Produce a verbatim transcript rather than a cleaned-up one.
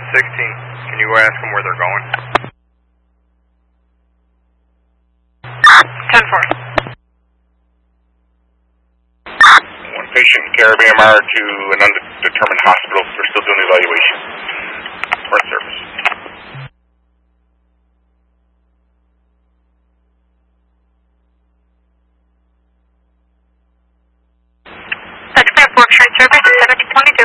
sixteen, can you ask them where they're going? ten four. One patient, Caribbean M R to an undetermined hospital. We're still doing the evaluation. Front service. Expect work straight service at seventeen twenty.